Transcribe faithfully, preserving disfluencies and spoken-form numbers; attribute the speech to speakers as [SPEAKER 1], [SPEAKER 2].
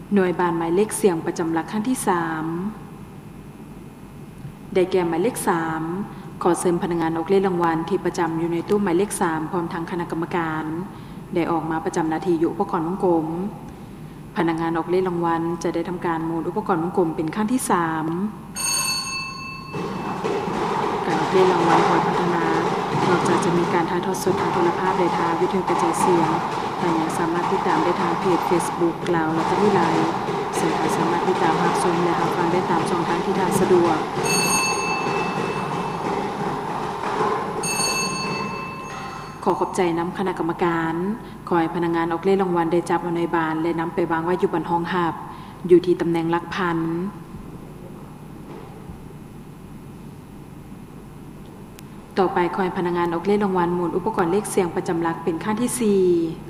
[SPEAKER 1] หน่วยบานหมายเลขเสียงประจำหลักขั้นที่สามได้แก่หมายเลขสามขอเชิญพนักงานออกเลขรางวัลที่ประจำอยู่ในตู้หมายเลขสามพร้อมทั้งคณะกรรมการได้ออกมาประจำหน้าที่อยู่อุปกรณ์วงกลมพนักงานออกเลขรางวัลจะได้ทำการหมุนอุปกรณ์วงกลมเป็นขั้นที่สามการออกเลขรางวัลคอยพัฒนานอกจากจะมีการถ่ายทอดสดทางโทรภาพได้ทางวิทยุกระจายเสียงแต่ยังสามารถติดตามได้ทางเพจ Facebook กล่าวลอตเตอรี่ไลฟ์ซึ่งสามารถติดตามรับชมและรับฟังได้ตามช่องทางที่ท่านสะดวกขอขอบใจน้ำคณะกรรมการขอให้พนักงานออกเลขรางวัลได้จับเอาในบานและนำไปวางไว้อยู่บนห้องหับอยู่ที่ตำแหน่งหลักพันต่อไปขอให้พนักงานออกเลขรางวัลหมุนอุปกรณ์เลขเสียงประจำหลักเป็นขั้นที่สี่